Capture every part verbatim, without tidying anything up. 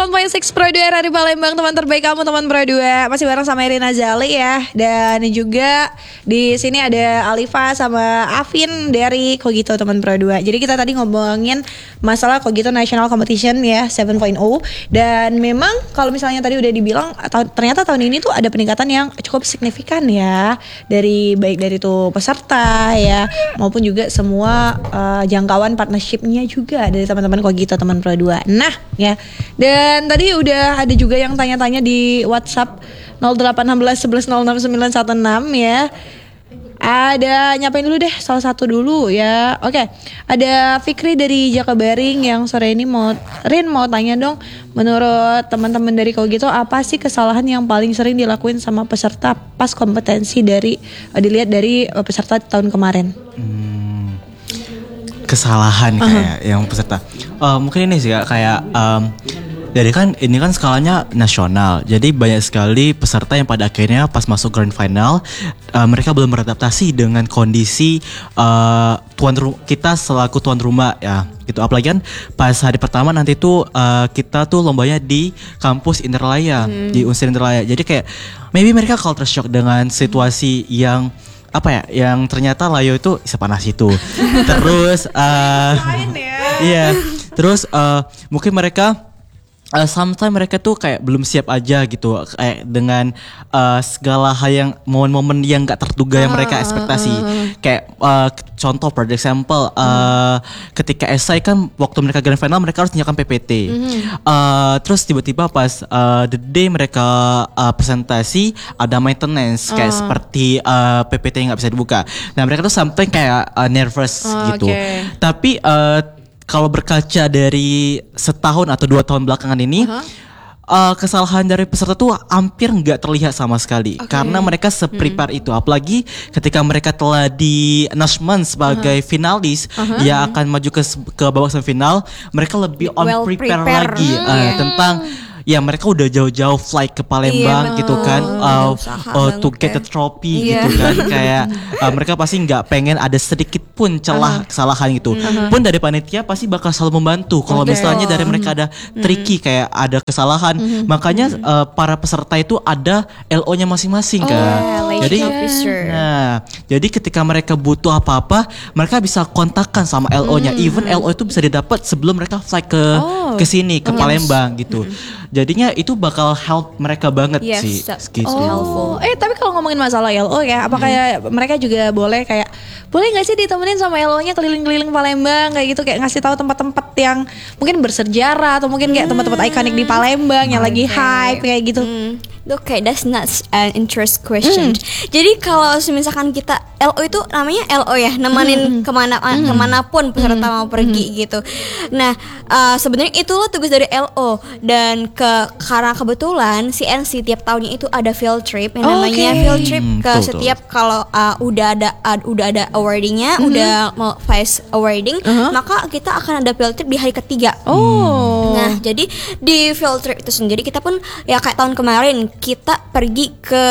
satu koma enam Pro dua Radio Palembang, teman terbaik kamu teman Pro dua. Masih bareng sama Irina Zali ya. Dan juga di sini ada Alifa sama Afin dari Kogito teman Pro dua. Jadi kita tadi ngomongin masalah Kogito National Competition ya tujuh titik nol. Dan memang kalau misalnya tadi udah dibilang ternyata tahun ini tuh ada peningkatan yang cukup signifikan ya. Dari baik dari tuh peserta ya maupun juga semua uh, jangkauan partnershipnya juga dari teman-teman Kogito teman Pro dua. Nah ya, dan tadi udah ada juga yang tanya-tanya di WhatsApp nol delapan satu enam satu satu nol enam sembilan satu enam ya. Ada nyapain dulu deh salah satu dulu ya. Oke, ada Fikri dari Jakabaring yang sore ini mau Rin mau tanya dong, menurut teman-teman dari Kogito apa sih kesalahan yang paling sering dilakuin sama peserta pas kompetensi dari dilihat dari peserta tahun kemarin? Hmm, kesalahan kayak uh-huh. yang peserta. Uh, mungkin ini sih kayak um, jadi kan ini kan skalanya nasional. Jadi banyak sekali peserta yang pada akhirnya pas masuk grand final uh, mereka belum beradaptasi dengan kondisi uh, tuan ru- kita selaku tuan rumah ya. Gitu. Apalagi kan pas hari pertama nanti tuh uh, kita tuh lombanya di kampus Interlaya, hmm. di Unsur Interlaya. Jadi kayak maybe mereka culture shock dengan situasi yang apa ya, yang ternyata Layo itu sepanas itu. Terus uh, iya, terus uh, mungkin mereka Uh, sometimes mereka tuh kayak belum siap aja gitu, kayak dengan uh, segala hal yang momen-momen yang gak terduga yang mereka ekspektasi. Uh, uh, uh. Kayak uh, contoh, for example, uh, uh. ketika esai kan waktu mereka grand final mereka harus menyiapkan P P T. Uh-huh. Uh, terus tiba-tiba pas uh, the day mereka uh, presentasi ada maintenance uh. kayak seperti uh, P P T yang gak bisa dibuka. Nah mereka tuh sometimes kayak uh, nervous uh, gitu. Okay. Tapi uh, kalau berkaca dari setahun atau dua tahun belakangan ini, uh-huh. uh, kesalahan dari peserta tuh hampir nggak terlihat sama sekali, okay. karena mereka se-prepare hmm. itu. Apalagi ketika mereka telah di announcement sebagai uh-huh. finalis uh-huh. yang akan maju ke ke babak semifinal, mereka lebih on well prepare, prepare lagi uh, yeah. tentang. Ya mereka udah jauh-jauh flight ke Palembang iya, gitu kan uh, uh, to get the trophy iya. gitu kan. Kayak uh, mereka pasti gak pengen ada sedikit pun celah uh-huh. kesalahan gitu. uh-huh. Pun dari panitia pasti bakal selalu membantu kalau okay. misalnya dari mereka ada tricky uh-huh. kayak ada kesalahan. uh-huh. Makanya uh, para peserta itu ada L O-nya masing-masing oh, kan yeah, jadi nah jadi ketika mereka butuh apa-apa mereka bisa kontakkan sama L O-nya. uh-huh. Even L O itu bisa didapat sebelum mereka flight ke oh, ke sini ke yes. Palembang gitu. uh-huh. Jadinya itu bakal help mereka banget yes, sih. Gitu. Oh, eh tapi kalau ngomongin masalah L O ya, apakah hmm. mereka juga boleh kayak boleh nggak sih ditemenin sama L O-nya keliling-keliling Palembang kayak gitu, kayak ngasih tahu tempat-tempat yang mungkin bersejarah atau mungkin kayak hmm. tempat-tempat ikonik di Palembang hmm. yang lagi hype kayak gitu. Hmm. Oke, okay, that's not an interest question. Mm. Jadi kalau misalkan kita L O itu namanya L O ya, nemenin mm. kemana mm. kemanapun peserta mm. mau pergi mm. gitu. Nah, uh, sebenarnya itu loh tugas dari L O. Dan ke karena kebetulan C N C tiap tahunnya itu ada field trip yang namanya okay. field trip ke mm, setiap kalau uh, udah ada uh, udah ada awardingnya, mm. udah mau face awarding, uh-huh. maka kita akan ada field trip di hari ketiga. Oh. Nah, jadi di field trip itu sendiri kita pun ya kayak tahun kemarin kita pergi ke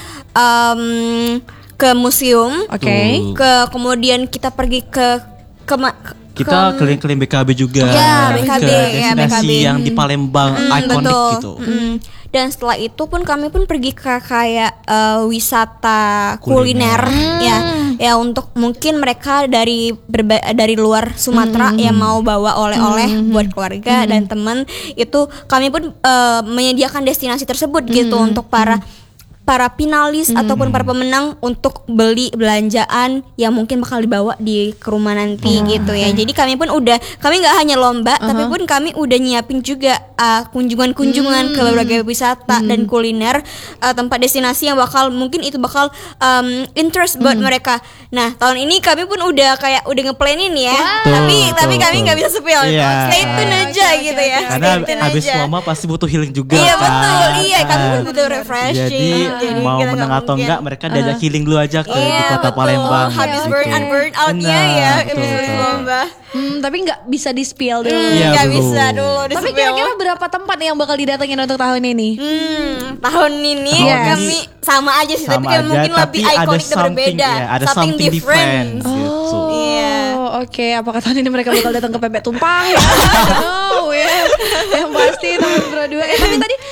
um, ke museum, oke. Okay. Ke kemudian kita pergi ke ke kita ke, keliling-keliling B K B juga, ya, B K B, ke ya, destinasi B K B. yang di Palembang mm, ikonik betul. Gitu. Mm. Dan setelah itu pun kami pun pergi ke kayak uh, wisata kuliner, kuliner mm. ya, ya untuk mungkin mereka dari berba- dari luar Sumatera mm. yang mau bawa oleh-oleh mm. buat keluarga mm. dan teman, itu kami pun uh, menyediakan destinasi tersebut mm. gitu untuk para para finalis hmm. ataupun para pemenang untuk beli belanjaan yang mungkin bakal dibawa di ke rumah nanti oh, gitu ya. Okay. Jadi kami pun udah kami nggak hanya lomba uh-huh. tapi pun kami udah nyiapin juga uh, kunjungan-kunjungan hmm. ke berbagai wisata hmm. dan kuliner uh, tempat destinasi yang bakal mungkin itu bakal um, interest buat hmm. mereka. Nah tahun ini kami pun udah kayak udah ngeplanin ya. Wow. Tapi tuh, tapi tuh, kami nggak bisa spill. Yeah. Stay tune uh, aja okay, gitu okay, ya. Karena habis lomba pasti butuh healing juga. Iya kan? betul. Iya kami pun butuh refreshing. Jadi Jadi mau menang atau mungkin. Enggak mereka diajak uh-huh. healing dulu aja ke yeah, di kota betul. Palembang. Habis gitu. burn and burn outnya nah, ya betul, betul. lomba. Hmm, tapi nggak bisa di spill dulu. Hmm, ya, gak bisa dulu. Tapi kira-kira berapa tempat yang bakal didatengin untuk tahun ini? Hmm, tahun ini tahun ya kami ini sama aja sih, sama tapi kan mungkin tapi lebih ikonik dan berbeda. Ya, ada something, something different. different gitu. Oh, iya. Oke, okay. Apakah tahun ini mereka bakal datang ke Pepek Tumpang? Ya, no, ya. Yang pasti teman bro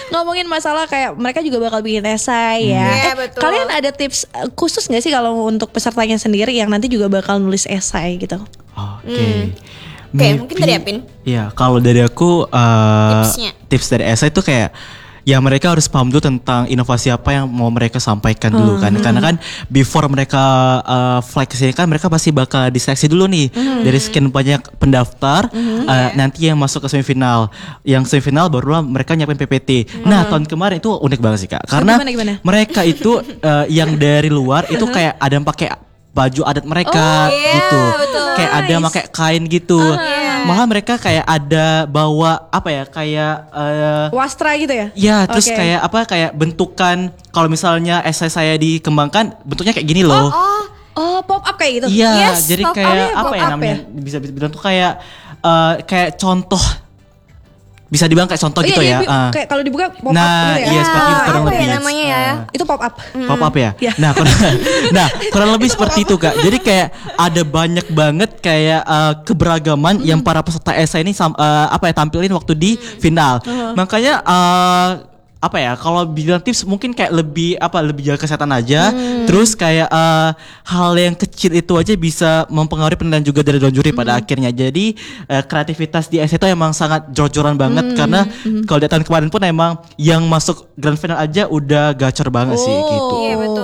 ngomongin masalah kayak mereka juga bakal bikin esai ya. Iya, Eh, betul. Kalian ada tips uh, khusus nggak sih kalau untuk pesertanya sendiri yang nanti juga bakal nulis esai gitu? Oke. Hmm. Oke, Maybe- mungkin dari Apin. Iya, kalau dari aku uh, Tipsnya. tips dari essay itu kayak ya mereka harus paham dulu tentang inovasi apa yang mau mereka sampaikan dulu kan. Karena kan before mereka uh, fly ke sini kan mereka pasti bakal diseleksi dulu nih dari sekian banyak pendaftar uh, nanti yang masuk ke semifinal. Yang semifinal barulah mereka nyiapin P P T. Nah, tahun kemarin itu unik banget sih Kak. Karena gimana, gimana? mereka itu uh, yang dari luar itu kayak ada yang pakai baju adat mereka Oh, iya, gitu. betul. Kayak ada yang pakai kain gitu. Malah mereka kayak ada bawa apa ya kayak eh, Wastra gitu ya? ya terus Oke. kayak apa kayak bentukan kalau misalnya esai saya dikembangkan bentuknya kayak gini loh. Oh, Oh, pop up kayak gitu. Iya, yes, jadi pop up kayak ya, apa pop ya up namanya ya? bisa bisa bilang tuh kayak eh, kayak contoh bisa dibilang kayak contoh Oh, gitu iya, ya. iya, ah. kayak kalau dibuka pop up Nah, gitu ya. iya seperti itu kurang apa ya lebih. namanya ya? Ah. Itu pop up. Pop up ya? Ya. Nah, kurang, nah kurang lebih seperti itu Kak. Jadi kayak ada banyak banget kayak uh, keberagaman yang para peserta esai ini sam- uh, apa ya tampilin waktu di final. Makanya uh, apa ya kalau bilang tips mungkin kayak lebih apa lebih jaga kesehatan aja. Terus kayak uh, hal yang kecil itu aja bisa mempengaruhi penilaian juga dari daun juri pada akhirnya. Jadi uh, kreativitas di esai itu emang sangat jor-joran banget karena kalau di tahun kemarin pun emang yang masuk grand final aja udah gacor banget sih gitu. Iya betul.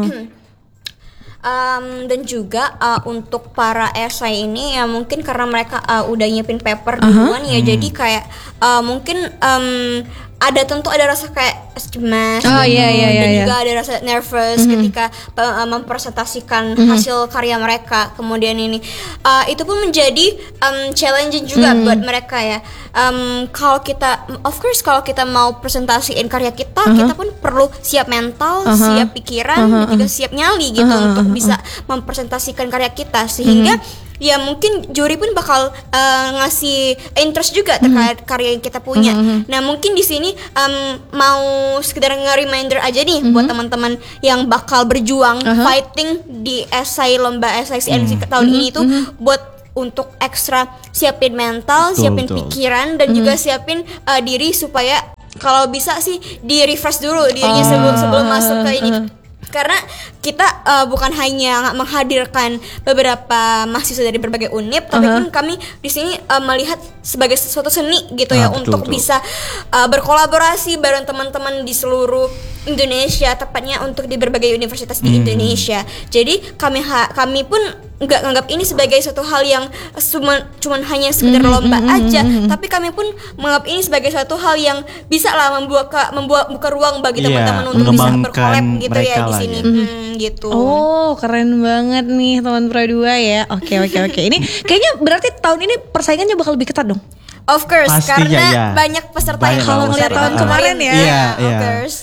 Um, dan juga uh, untuk para esai ini ya mungkin karena mereka uh, udah nyiapin paper duluan ya jadi kayak uh, mungkin um, ada tentu ada rasa kayak cemas Oh, gitu, iya, iya, iya, dan iya. juga ada rasa nervous ketika uh, mempresentasikan hasil karya mereka kemudian ini uh, itu pun menjadi um, challenging juga buat mereka ya. Um, kalau kita of course kalau kita mau presentasiin karya kita kita pun perlu siap mental, siap pikiran, dan juga siap nyali gitu untuk bisa mempresentasikan karya kita sehingga ya mungkin juri pun bakal uh, ngasih interest juga terkait karya yang kita punya. Nah mungkin di sini um, mau sekedar nge-reminder aja nih buat teman-teman yang bakal berjuang fighting di esai lomba esai C N C tahun ini tuh buat untuk ekstra siapin mental, Betul, siapin betul. pikiran dan juga siapin uh, diri supaya kalau bisa sih di refresh dulu dirinya Ah. sebelum sebelum masuk ke ini. Karena kita uh, bukan hanya menghadirkan beberapa mahasiswa dari berbagai univ, tapi pun kami di sini uh, melihat sebagai suatu seni gitu ya Ah, betul, untuk betul. bisa uh, berkolaborasi bareng teman-teman di seluruh Indonesia, tepatnya untuk di berbagai universitas di Indonesia. Jadi kami ha- kami pun nggak nganggap ini sebagai suatu hal yang cuma cuman hanya sekedar lomba aja, tapi kami pun menganggap ini sebagai suatu hal yang bisa lah membuka membuat buka ruang bagi Iya, teman-teman untuk bisa mengembangkan berkolab gitu ya mereka di lah sini. ya. Hmm, gitu. Oh, keren banget nih teman Pro dua ya. Oke, oke, oke. Ini kayaknya berarti tahun ini persaingannya bakal lebih ketat dong. Of course, Pastinya, karena ya. banyak peserta Banyak yang kalau mau ngeliat dari tahun kemarin ya. Iya, of iya. course.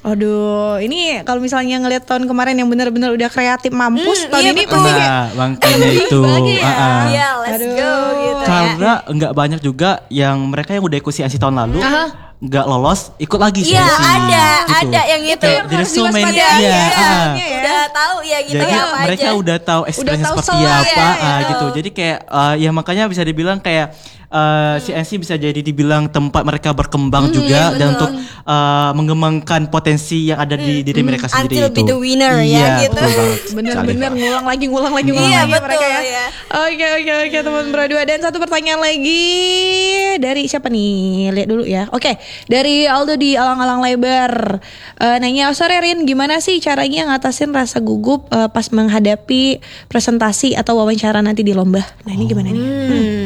Aduh, ini kalau misalnya ngelihat tahun kemarin yang benar-benar udah kreatif mampus, Hmm, tahun iya, ini betul. pasti kayak Nah, makanya itu. lagi ya. ah, ah. Iya, let's Aduh. go gitu ya. Karena nggak banyak juga yang mereka yang udah ikut C N C tahun lalu nggak lolos ikut lagi Iya, C N C, ada, gitu. ada yang itu. yang Jadi harus so many, diwaspadai iya, ya, ah. soalnya ya. Udah tahu ya gitu Jadi ya apa mereka aja. udah tahu experience tahu seperti soalnya, apa ya, ah, ya. gitu. Jadi kayak eh, ya makanya bisa dibilang kayak eh, C N C bisa jadi dibilang tempat mereka berkembang juga iya, dan betul. untuk eh, mengembangkan potensi yang ada di diri mereka sendiri Until itu. be the winner ya, Iya, gitu. betul banget. bener-bener sekali, Kak. ngulang lagi, ngulang lagi, ngulang Iya, lagi betul, mereka ya. ya. Oke, oke, oke teman Pro dua. Dan satu pertanyaan lagi dari siapa nih? Lihat dulu ya. Oke, dari Aldo di Alang-Alang Lebar. Eh, nanya, sore Rin, gimana sih caranya ngatasin rasa gugup eh, pas menghadapi presentasi atau wawancara nanti di lomba? Nah ini gimana nih? Hmm.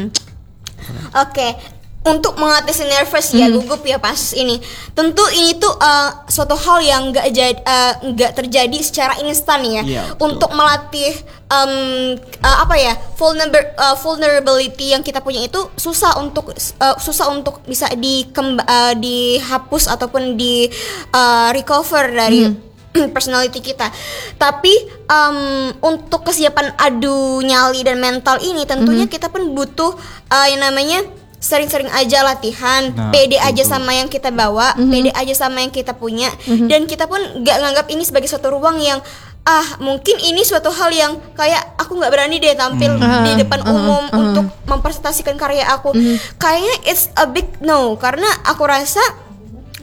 Oke, untuk mengatasi nervous ya gugup ya pas ini. Tentu ini tuh uh, suatu hal yang nggak jadi nggak terjadi secara instan ya. Iya, betul. Untuk melatih um, uh, apa ya vulnerable uh, vulnerability yang kita punya itu susah untuk uh, susah untuk bisa di uh, dihapus ataupun di uh, recover dari personality kita. Tapi um, untuk kesiapan adu nyali dan mental ini tentunya kita pun butuh uh, yang namanya sering-sering aja latihan, Nah, pede aja betul. sama yang kita bawa, pede aja sama yang kita punya, dan kita pun nggak nganggap ini sebagai suatu ruang yang ah mungkin ini suatu hal yang kayak aku nggak berani deh tampil di depan umum untuk mempresentasikan karya aku. Kayaknya it's a big no karena aku rasa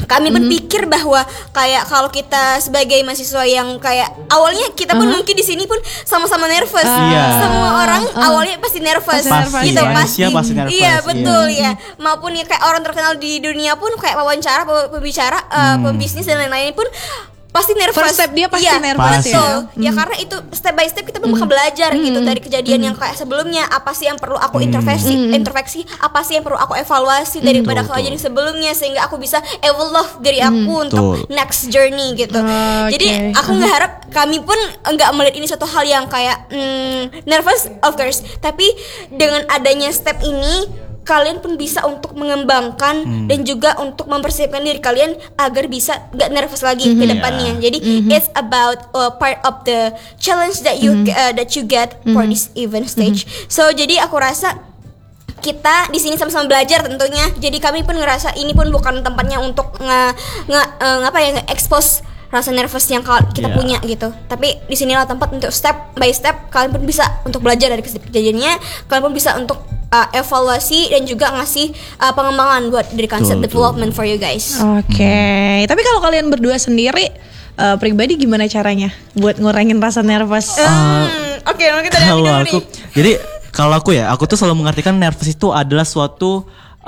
kami pun pikir bahwa kayak kalau kita sebagai mahasiswa yang kayak awalnya kita pun mungkin di sini pun sama-sama nervous. Iya. Semua orang awalnya pasti nervous, Pasti, gitu manusia pasti. pasti nervous, Iya iya. betul ya. Maupun ya kayak orang terkenal di dunia pun kayak wawancara, pembicara, uh, pembisnis dan lain-lain pun pasti nervous. First step dia pasti Iya, nervous Pasti. ya. betul. Ya karena itu step by step kita pun bakal belajar gitu dari kejadian yang kayak sebelumnya, apa sih yang perlu aku introspeksi, introspeksi, apa sih yang perlu aku evaluasi daripada Betul, kejadian sebelumnya sehingga aku bisa evolve dari aku untuk Betul. next journey gitu. Oke. Jadi aku nggak harap kami pun nggak melihat ini suatu hal yang kayak mm, nervous of course, tapi dengan adanya step ini kalian pun bisa untuk mengembangkan Hmm. dan juga untuk mempersiapkan diri kalian agar bisa gak nervous lagi ke depannya. Yeah. Jadi it's about uh, part of the challenge that you uh, that you get for this event stage. So jadi aku rasa kita di sini sama-sama belajar tentunya. Jadi kami pun ngerasa ini pun bukan tempatnya untuk nge, nge uh, apa ya nge-expose rasa nervous yang kal- kita Yeah. punya gitu. Tapi di sinilah tempat untuk step by step kalian pun bisa untuk belajar dari kejadiannya. Kalian pun bisa untuk uh, evaluasi dan juga ngasih uh, pengembangan buat dari konsep Betul, development for you guys. Oke, tapi kalau kalian berdua sendiri uh, pribadi gimana caranya buat ngurangin rasa nervous? Hmm, Oke, okay, kita dari Kalau dulu aku, nih. jadi kalau aku ya, aku tuh selalu mengartikan nervous itu adalah suatu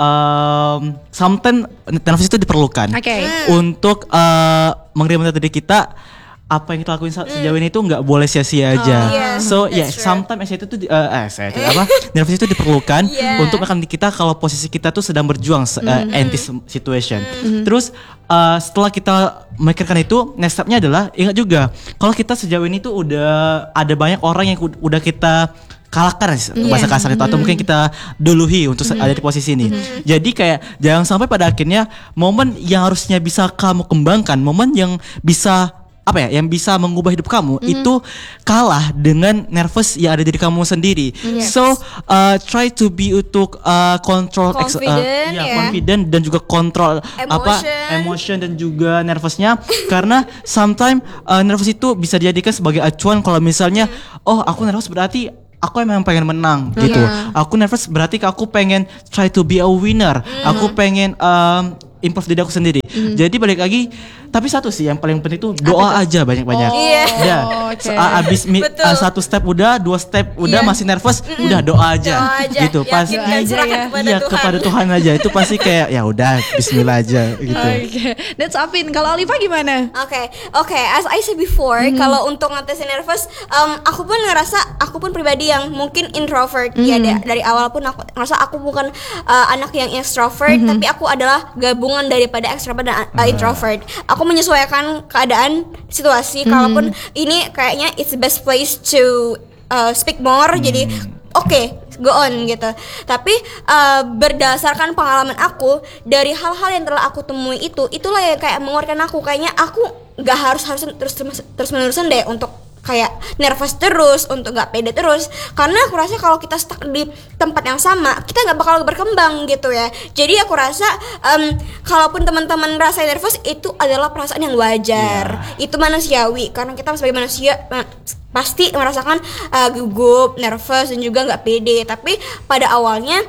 um, sometimes nervous itu diperlukan Oke. untuk uh, mengirimkan diri kita apa yang kita lakuin se- sejauh ini tuh nggak boleh sia-sia aja. yeah, So ya, yeah, that's true. sometimes anxiety itu di- uh, eh, anxiety, apa nervous itu diperlukan Yeah. untuk menekan kita kalau posisi kita tuh sedang berjuang se- uh, anti situation. Terus uh, setelah kita memikirkan itu, next stepnya adalah ingat juga kalau kita sejauh ini tuh udah ada banyak orang yang ud- udah kita kalahkan bahasa kasar itu atau mungkin kita duluhi untuk se- ada di posisi ini. Jadi kayak jangan sampai pada akhirnya momen yang harusnya bisa kamu kembangkan, momen yang bisa apa ya, yang bisa mengubah hidup kamu itu kalah dengan nervous yang ada di diri kamu sendiri. So uh, try to be untuk uh, control ex- uh, Confident, ya, ya. confident dan juga kontrol apa Emotion. emotion dan juga nervousnya karena sometimes uh, nervous itu bisa dijadikan sebagai acuan kalau misalnya oh aku nervous berarti aku emang pengen menang gitu. Aku nervous berarti aku pengen try to be a winner. Aku pengen um, improve diri aku sendiri. Jadi balik lagi, tapi satu sih yang paling penting itu doa aja banyak-banyak. Oh, Iya. Ya, oke. se- a- abis mi- Betul. uh, satu step udah, dua step udah Iya. masih nervous, udah doa aja. Doa aja. Gitu. Pas Yakin dan Doa aja serahkan ya. kepada iya Tuhan. kepada Tuhan aja. Itu pasti kayak ya udah Bismillah aja gitu. Oke, that's Apin. Kalau Alifa gimana? Oke, oke. As I said before, kalau untuk ngetesin nervous, um, aku pun ngerasa, aku pun pribadi yang mungkin introvert. Ya da- dari awal pun aku ngerasa aku bukan uh, anak yang extrovert, tapi aku adalah gabungan daripada extrovert dan uh, introvert. Aku menyesuaikan keadaan, situasi. Kalaupun ini kayaknya it's the best place to uh, speak more, jadi oke. Go on gitu. Tapi uh, berdasarkan pengalaman aku dari hal-hal yang telah aku temui itu, itulah yang kayak menguatkan aku. Kayaknya aku nggak harus harus terus terus menerusan deh untuk kayak nervous terus, untuk nggak pede terus. Karena aku rasa kalau kita stuck di tempat yang sama, kita nggak bakal berkembang gitu ya. Jadi aku rasa um, kalaupun teman-teman rasa nervous itu adalah perasaan yang wajar. Itu manusiawi karena kita sebagai manusia uh, pasti merasakan uh, gugup, nervous dan juga nggak pede. Tapi pada awalnya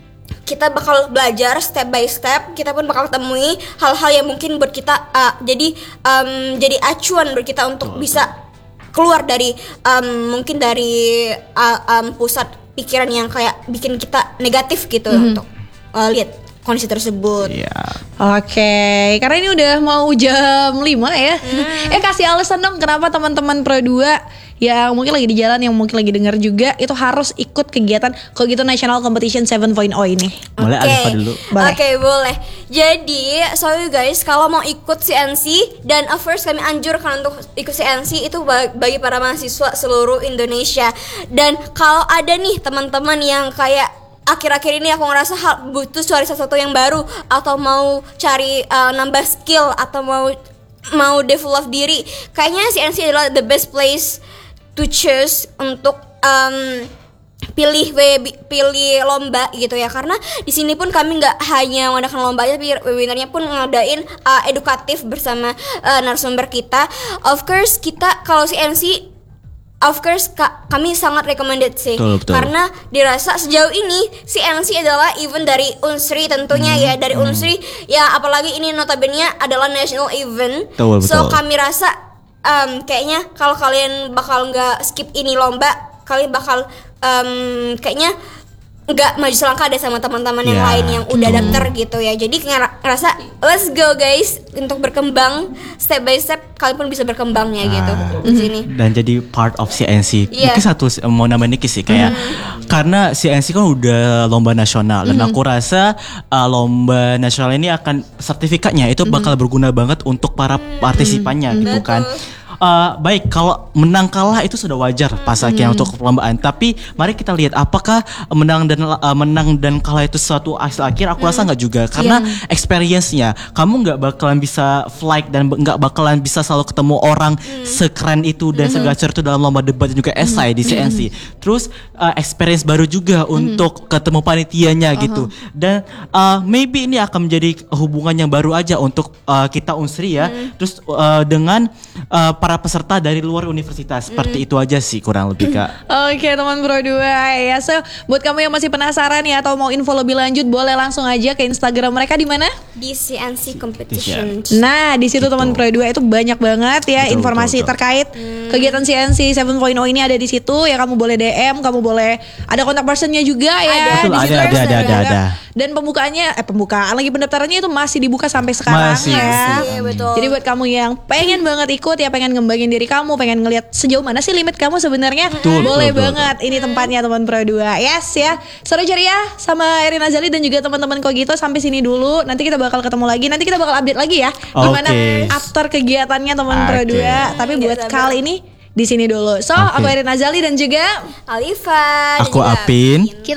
kita bakal belajar step by step. Kita pun bakal temui hal-hal yang mungkin buat kita uh, jadi um, jadi acuan buat kita untuk bisa keluar dari um, mungkin dari uh, um, pusat pikiran yang kayak bikin kita negatif gitu untuk uh, lihat kondisi tersebut. Iya. Oke, karena ini udah mau jam lima ya. Eh kasih alasan dong kenapa teman-teman Pro dua yang mungkin lagi di jalan, yang mungkin lagi dengar juga itu harus ikut kegiatan kalau gitu National Competition tujuh titik nol ini. Boleh Oke. Alifa dulu. Boleh. Oke, boleh. Jadi, so you guys kalau mau ikut C N C dan uh, first kami anjurkan untuk ikut C N C itu ba- bagi para mahasiswa seluruh Indonesia. Dan kalau ada nih teman-teman yang kayak akhir-akhir ini aku ngerasa hal butuh cari sesuatu yang baru atau mau cari uh, nambah skill atau mau mau develop diri, kayaknya C N C adalah the best place to choose untuk um, pilih web, pilih lomba gitu ya. Karena di sini pun kami nggak hanya mengadakan lomba aja, tapi webinarnya pun ngadain uh, edukatif bersama uh, narasumber kita. Of course kita kalau C N C of course ka- kami sangat recommended sih. Betul, betul. Karena dirasa sejauh ini C N C adalah event dari Unsri tentunya Hmm, ya, dari hmm. Unsri ya, apalagi ini notabene adalah national event. Betul, So betul. kami rasa um, kayaknya kalau kalian bakal nggak skip ini lomba, kalian bakal um, kayaknya nggak maju selangkah deh sama teman-teman yang Ya, lain yang udah betul. daftar gitu ya. Jadi ngera- ngerasa let's go guys untuk berkembang step by step, kalian pun bisa berkembangnya gitu Ah. di sini. Dan jadi part of C N C. Iya. Mungkin satu eh, mau nambahin dikit sih kayak karena C N C kan udah lomba nasional dan aku rasa uh, lomba nasional ini akan sertifikatnya itu bakal berguna banget untuk para partisipannya gitu Betul. kan. Uh, baik, kalau menang kalah itu sudah wajar pas akhirnya untuk perlombaan. Tapi mari kita lihat apakah menang dan uh, menang dan kalah itu suatu hasil akhir. Aku rasa nggak juga karena experience-nya kamu nggak bakalan bisa flight dan b- nggak bakalan bisa selalu ketemu orang sekeren itu dan segacor itu dalam lomba debat dan juga esai di C N C. Terus uh, experience baru juga untuk ketemu panitianya gitu. Dan uh, maybe ini akan menjadi hubungan yang baru aja untuk uh, kita Unsri ya. Terus uh, dengan uh, para peserta dari luar universitas. Seperti itu aja sih kurang lebih Kak. Oke teman Pro dua ya. So buat kamu yang masih penasaran ya atau mau info lebih lanjut boleh langsung aja ke Instagram mereka di mana? Di C N C competition. Nah di situ teman Pro dua itu banyak banget ya Betul, informasi betul, betul. terkait kegiatan C N C tujuh titik nol ini ada di situ ya. Kamu boleh D M, kamu boleh ada kontak personnya juga ya. Betul, di situ ada, ada, ada, ada, ada. Dan pembukaannya eh pembukaan lagi pendaftarannya itu masih dibuka sampai sekarang Masih. ya. Iya, betul. Jadi buat kamu yang pengen banget ikut ya, pengen ngembangin diri kamu, pengen ngelihat sejauh mana sih limit kamu sebenarnya, Betul, boleh betul, banget. Ini tempatnya teman Pro dua. Yes ya. Seru ceria sama Erin Azali dan juga teman-teman Kogito sampai sini dulu. Nanti kita bakal ketemu lagi. Nanti kita bakal update lagi ya gimana Oke. after kegiatannya teman Pro Oke. dua. Tapi buat Nggak sabar. kali ini di sini dulu. So, Oke. aku Erin Azali dan juga Alifa dan Aku juga Apin. Apin.